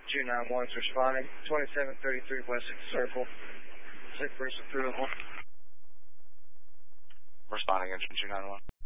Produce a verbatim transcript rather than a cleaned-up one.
June nine one is responding. twenty-seven thirty-three West sixth Circle. Sick person through the one. Responding engine two nine one.